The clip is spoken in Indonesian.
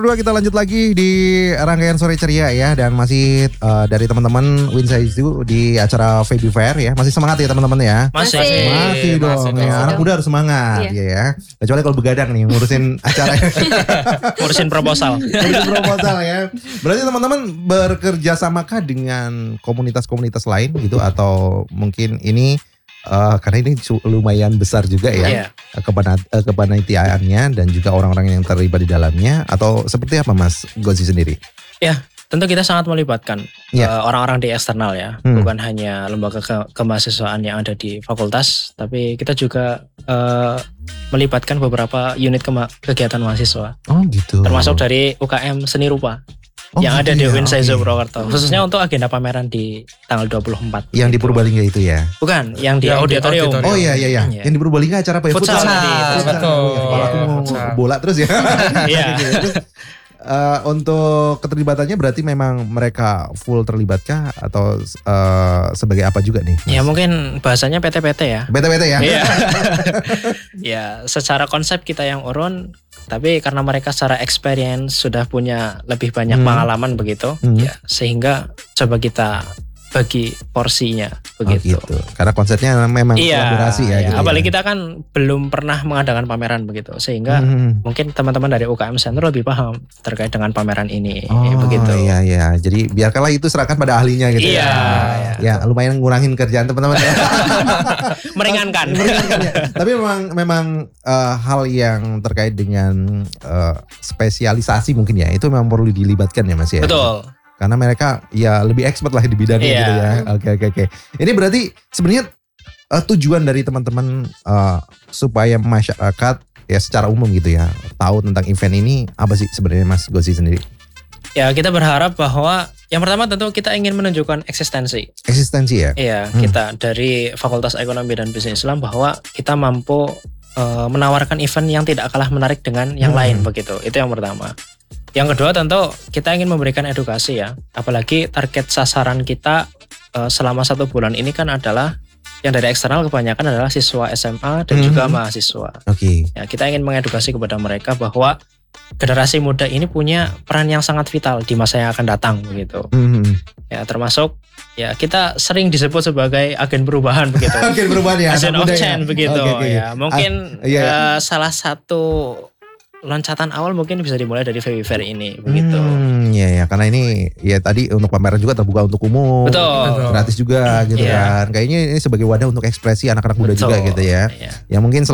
Kedua kita lanjut lagi di rangkaian sore ceria ya, dan masih dari teman-teman Winsaizu di acara Baby Fair ya. Masih semangat ya teman-teman ya? Masih dong. Ya, anak muda harus semangat ya. Kecuali kalau begadang nih ngurusin acara. Ngurusin proposal. Ya. Berarti teman-teman bekerja samakah dengan komunitas-komunitas lain gitu, atau mungkin ini karena ini lumayan besar juga ya kepanitiaannya dan juga orang-orang yang terlibat di dalamnya, atau seperti apa Mas Gozi sendiri? Ya, tentu kita sangat melibatkan orang-orang di eksternal ya, bukan hanya lembaga kemahasiswaan yang ada di fakultas, tapi kita juga melibatkan beberapa unit kegiatan mahasiswa. Oh gitu. Termasuk dari UKM Seni Rupa. Yang ada di Winsaizu Purwokerto, khususnya untuk agenda pameran di tanggal 24. Yang di Purbalingga itu ya? Bukan, yang di auditorium. Oh iya. Yang di Purbalingga acara apa ya? Futsal. Betul. Aku mau bola terus ya. Iya. Untuk keterlibatannya berarti memang mereka full terlibatkah atau sebagai apa juga nih? Mas? Ya mungkin bahasanya PT-PT ya. PT-PT ya? Iya. Ya secara konsep kita yang urun, tapi karena mereka secara experience sudah punya lebih banyak pengalaman begitu, ya sehingga coba kita bagi porsinya begitu. Oh gitu. Karena konsepnya memang kolaborasi ya. Gitu apalagi kita kan belum pernah mengadakan pameran begitu, sehingga mungkin teman-teman dari UKM Center lebih paham terkait dengan pameran ini begitu. Iya. Jadi biarkanlah itu serahkan pada ahlinya gitu ya. Ya lumayan ngurangin kerjaan teman-teman ya. Meringankan. Ya. Tapi memang hal yang terkait dengan spesialisasi mungkin ya, itu memang perlu dilibatkan ya Mas ya. Betul. Karena mereka ya lebih expert lah di bidangnya gitu ya. Oke. Ini berarti sebenarnya tujuan dari teman-teman supaya masyarakat ya secara umum gitu ya tahu tentang event ini apa sih sebenarnya Mas Gozi sendiri? Ya kita berharap bahwa yang pertama tentu kita ingin menunjukkan eksistensi. Eksistensi ya? Iya, kita dari Fakultas Ekonomi dan Bisnis Islam bahwa kita mampu menawarkan event yang tidak kalah menarik dengan yang lain begitu. Itu yang pertama. Yang kedua tentu kita ingin memberikan edukasi ya, apalagi target sasaran kita selama 1 bulan ini kan adalah yang dari eksternal kebanyakan adalah siswa SMA dan juga mahasiswa. Oke. Ya, kita ingin mengedukasi kepada mereka bahwa generasi muda ini punya peran yang sangat vital di masa yang akan datang begitu. Ya termasuk ya kita sering disebut sebagai agen perubahan begitu. Agen perubahan ya. Agen of change begitu. Okay. Ya mungkin salah satu loncatan awal mungkin bisa dimulai dari Baby Fair ini begitu. Iya karena ini ya tadi untuk pameran juga terbuka untuk umum. Betul. Gratis juga gitu kan. Kayaknya ini sebagai wadah untuk ekspresi anak-anak muda juga gitu ya. Yang mungkin